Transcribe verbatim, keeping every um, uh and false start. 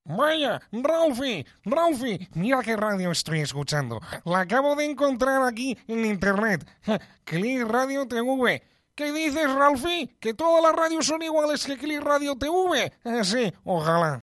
Vaya, Ralphie, Ralphie, mira qué radio estoy escuchando. La acabo de encontrar aquí en internet. Click Radio T V. ¿Qué dices, Ralphie? ¿Que todas las radios son iguales que Click Radio T V? Eh, sí, ojalá.